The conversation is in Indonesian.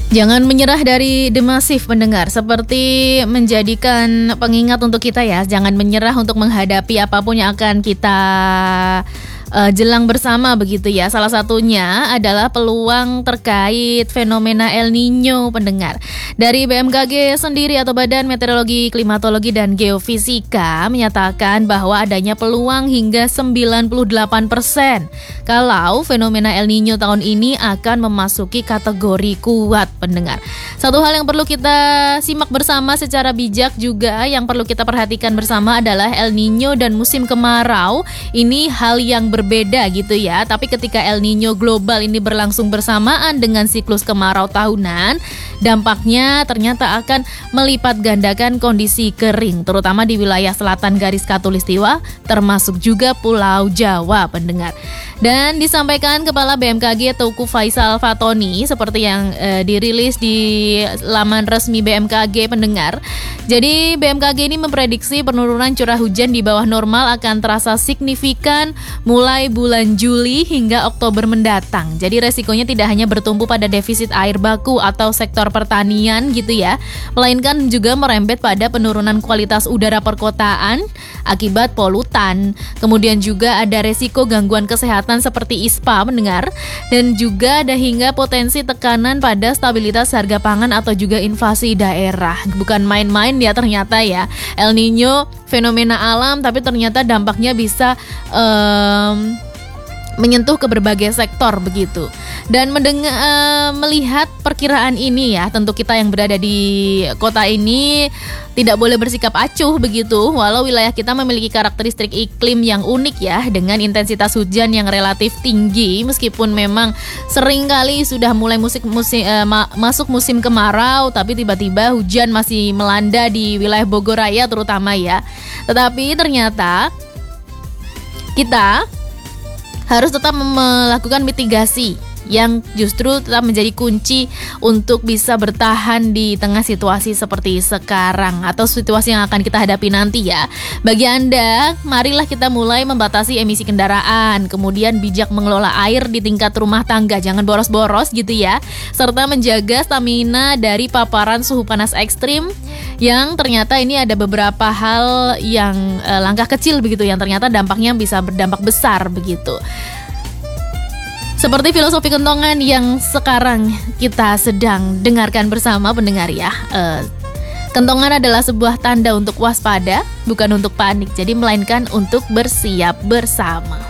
Jangan menyerah dari The Massive pendengar, seperti menjadikan pengingat untuk kita ya. Jangan menyerah untuk menghadapi apapun yang akan kita jelang bersama begitu ya. Salah satunya adalah peluang terkait fenomena El Nino pendengar. Dari BMKG sendiri atau Badan Meteorologi, Klimatologi dan Geofisika menyatakan bahwa adanya peluang hingga 98% kalau fenomena El Nino tahun ini akan memasuki kategori kuat pendengar. Satu hal yang perlu kita simak bersama secara bijak juga, yang perlu kita perhatikan bersama adalah El Nino dan musim kemarau. Ini hal yang berbeda gitu ya. Tapi ketika El Nino global ini berlangsung bersamaan dengan siklus kemarau tahunan, dampaknya ternyata akan melipat gandakan kondisi kering, terutama di wilayah selatan garis khatulistiwa, termasuk juga Pulau Jawa pendengar. Dan disampaikan Kepala BMKG Teuku Faisal Fatoni seperti yang dirilis di laman resmi BMKG pendengar. Jadi BMKG ini memprediksi penurunan curah hujan di bawah normal akan terasa signifikan mulai bulan Juli hingga Oktober mendatang. Jadi resikonya tidak hanya bertumpu pada defisit air baku atau sektor pertanian gitu ya, melainkan juga merembet pada penurunan kualitas udara perkotaan akibat polutan. Kemudian juga ada resiko gangguan kesehatan seperti ISPA mendengar, dan juga ada hingga potensi tekanan pada stabilitas harga pangan atau juga inflasi daerah. Bukan main-main ya ternyata ya. El Nino fenomena alam, tapi ternyata dampaknya bisa menyentuh ke berbagai sektor begitu. Dan melihat perkiraan ini ya, tentu kita yang berada di kota ini tidak boleh bersikap acuh begitu. Walau wilayah kita memiliki karakteristik iklim yang unik ya, dengan intensitas hujan yang relatif tinggi, meskipun memang seringkali sudah mulai masuk musim kemarau, tapi tiba-tiba hujan masih melanda di wilayah Bogor Raya terutama ya. Tetapi ternyata kita harus tetap melakukan mitigasi yang justru tetap menjadi kunci untuk bisa bertahan di tengah situasi seperti sekarang atau situasi yang akan kita hadapi nanti ya. Bagi Anda, marilah kita mulai membatasi emisi kendaraan, kemudian bijak mengelola air di tingkat rumah tangga, jangan boros-boros gitu ya, serta menjaga stamina dari paparan suhu panas ekstrim, yang ternyata ini ada beberapa hal yang langkah kecil begitu yang ternyata dampaknya bisa berdampak besar begitu. Seperti filosofi kentongan yang sekarang kita sedang dengarkan bersama pendengar ya. Kentongan adalah sebuah tanda untuk waspada, bukan untuk panik, jadi melainkan untuk bersiap bersama.